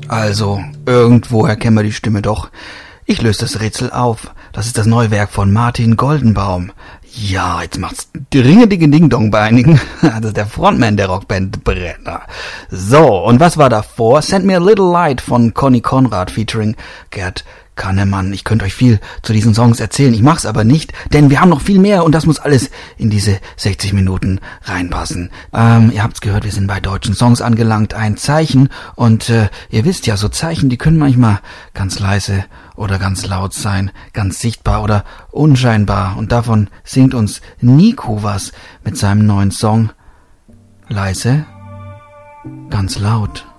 Also, irgendwoher kennen wir die Stimme doch. Ich löse das Rätsel auf. Das ist das neue Werk von Martin Goldenbaum. Ja, jetzt macht's Ding-Dong bei einigen. Das ist der Frontman der Rockband Brenner. So, und was war davor? Send Me a Little Light von Conny Konrad featuring Gerd Kannemann. Ich könnte euch viel zu diesen Songs erzählen. Ich mach's aber nicht, denn wir haben noch viel mehr und das muss alles in diese 60 Minuten reinpassen. Ihr habt's gehört, wir sind bei deutschen Songs angelangt. Ein Zeichen und ihr wisst ja, so Zeichen, die können manchmal ganz leise oder ganz laut sein, ganz sichtbar oder unscheinbar. Und davon singt uns Nico was mit seinem neuen Song. Leise, ganz laut.